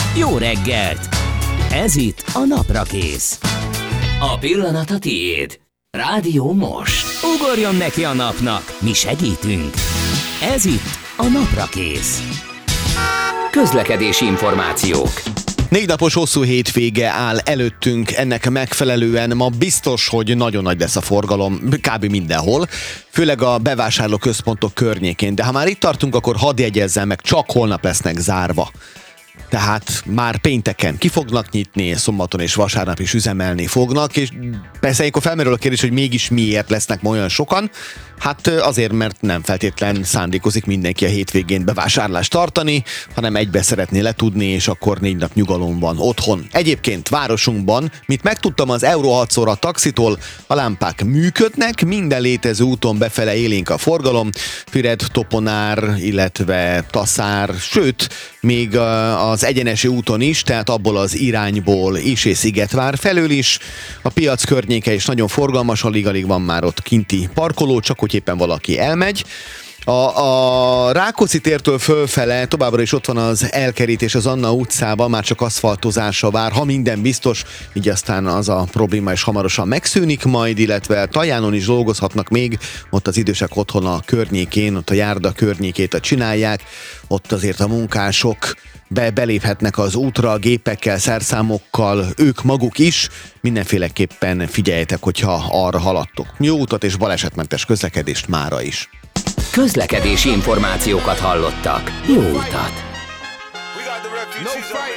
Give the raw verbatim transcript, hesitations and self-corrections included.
Jó reggelt! Ez itt a Naprakész. A pillanat a tiéd. Rádió Most. Ugorjon neki a napnak, mi segítünk. Ez itt a Naprakész. Közlekedési információk. Négy napos hosszú hétvége áll előttünk, ennek megfelelően ma biztos, hogy nagyon nagy lesz a forgalom kb. Mindenhol, főleg a bevásárlóközpontok környékén. De ha már itt tartunk, akkor hadd jegyezzem meg, csak holnap lesznek zárva. Tehát már pénteken ki fognak nyitni, szombaton és vasárnap is üzemelni fognak, és persze ilyenkor felmerül a kérdés, hogy mégis miért lesznek ma olyan sokan. Hát azért, mert nem feltétlen szándékozik mindenki a hétvégén bevásárlást tartani, hanem egybe szeretné letudni, és akkor négy nap nyugalom van otthon. Egyébként városunkban, mint megtudtam az Euro hatszor a taxitól, a lámpák működnek, minden létező úton befele élénk a forgalom, Füred, Toponár, illetve Taszár, sőt, még az egyenesi úton is, tehát abból az irányból is, és Szigetvár felől is. A piac környéke is nagyon forgalmas, alig-alig van már ott kinti parkoló, csak hogy éppen valaki elmegy. A, a Rákóczi tértől fölfele továbbra is ott van az elkerítés az Anna utcában, már csak aszfaltozásra vár, ha minden biztos, így aztán az a probléma is hamarosan megszűnik majd, illetve Tajánon is dolgozhatnak még, ott az idősek otthona környékén, ott a járda környékét csinálják, ott azért a munkások be, beléphetnek az útra, gépekkel, szerszámokkal, ők maguk is, mindenféleképpen figyeljetek, hogyha arra haladtok. Jó utat és balesetmentes közlekedést mára is. Közlekedési információkat hallottak. Jó utat!